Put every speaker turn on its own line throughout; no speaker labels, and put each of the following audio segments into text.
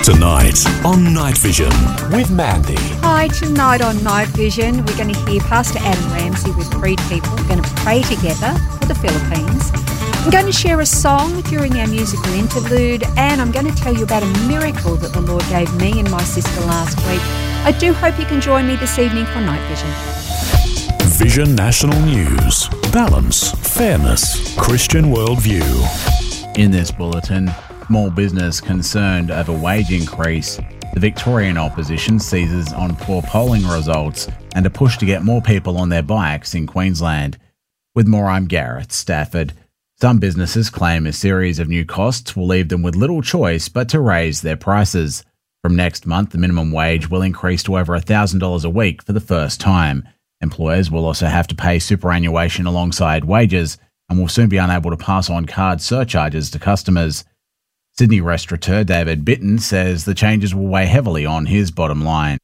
Tonight on Night Vision with Mandy.
Hi, tonight on Night Vision, we're going to hear Pastor Adam Ramsey with 3 people. We're going to pray together for the Philippines. I'm going to share a song during our musical interlude, and I'm going to tell you about a miracle that the Lord gave me and my sister last week. I do hope you can join me this evening for Night Vision.
Vision National News. Balance, fairness, Christian worldview.
In this bulletin, small business concerned over wage increase. The Victorian opposition seizes on poor polling results and a push to get more people on their bikes in Queensland. With more, I'm Gareth Stafford. Some businesses claim a series of new costs will leave them with little choice but to raise their prices. From next month, the minimum wage will increase to over $1,000 a week for the first time. Employers will also have to pay superannuation alongside wages and will soon be unable to pass on card surcharges to customers. Sydney restaurateur David Bitton says the changes will weigh heavily on his bottom line.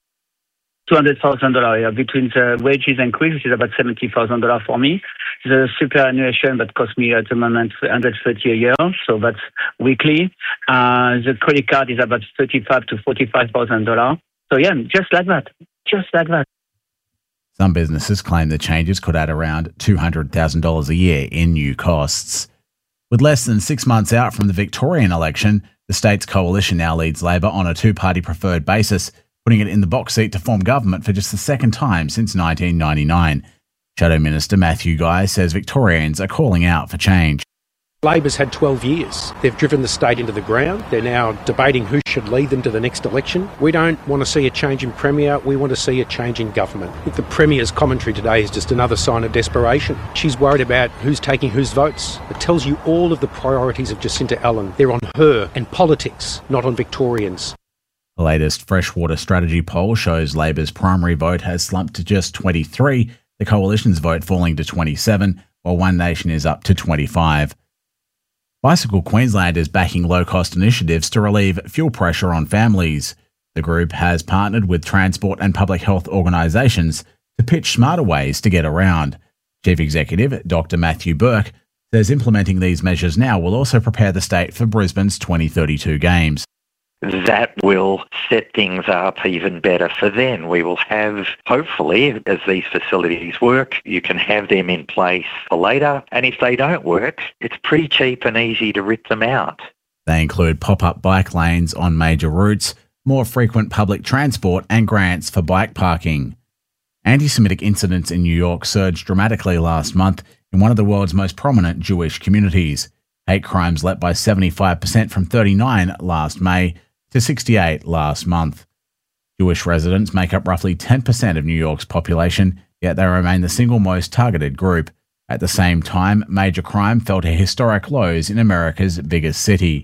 $200,000 between the wages increase, which is about $70,000 for me. The superannuation that cost me at the moment $130 a year, so that's weekly. The credit card is about $35,000 to $45,000. So yeah, just like that.
Some businesses claim the changes could add around $200,000 a year in new costs. With less than 6 months out from the Victorian election, the state's coalition now leads Labor on a two-party preferred basis, putting it in the box seat to form government for just the second time since 1999. Shadow Minister Matthew Guy says Victorians are calling out for change.
Labor's had 12 years. They've driven the state into the ground. They're now debating who should lead them to the next election. We don't want to see a change in Premier. We want to see a change in government. I think the Premier's commentary today is just another sign of desperation. She's worried about who's taking whose votes. It tells you all of the priorities of Jacinta Allan. They're on her and politics, not on Victorians.
The latest freshwater strategy poll shows Labor's primary vote has slumped to just 23, the coalition's vote falling to 27, while One Nation is up to 25. Bicycle Queensland is backing low-cost initiatives to relieve fuel pressure on families. The group has partnered with transport and public health organisations to pitch smarter ways to get around. Chief Executive Dr Matthew Burke says implementing these measures now will also prepare the state for Brisbane's 2032 Games.
That will set things up even better for then. We will have, hopefully, as these facilities work, you can have them in place for later. And if they don't work, it's pretty cheap and easy to rip them out.
They include pop-up bike lanes on major routes, more frequent public transport and grants for bike parking. Anti-Semitic incidents in New York surged dramatically last month in one of the world's most prominent Jewish communities. Hate crimes leapt by 75% from 39 last May to 68 last month. Jewish residents make up roughly 10% of New York's population, yet they remain the single most targeted group. At the same time, major crime fell to historic lows in America's biggest city.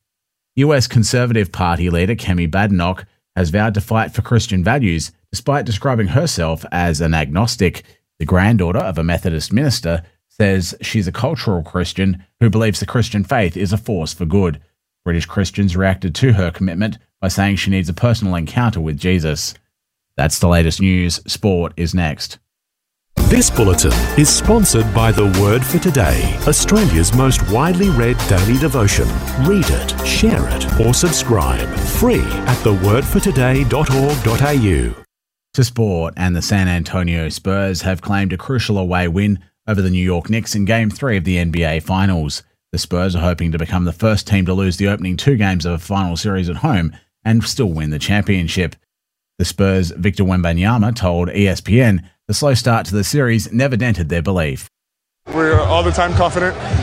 US Conservative Party leader Kemi Badenoch has vowed to fight for Christian values despite describing herself as an agnostic. The granddaughter of a Methodist minister says she's a cultural Christian who believes the Christian faith is a force for good. British Christians reacted to her commitment by saying she needs a personal encounter with Jesus. That's the latest news. Sport is next.
This bulletin is sponsored by The Word for Today, Australia's most widely read daily devotion. Read it, share it, or subscribe. Free at thewordfortoday.org.au.
To sport, and the San Antonio Spurs have claimed a crucial away win over the New York Knicks in Game 3 of the NBA Finals. The Spurs are hoping to become the first team to lose the opening 2 games of a final series at home and still win the championship. The Spurs' Victor Wembanyama told ESPN the slow start to the series never dented their belief.
We're all the time confident.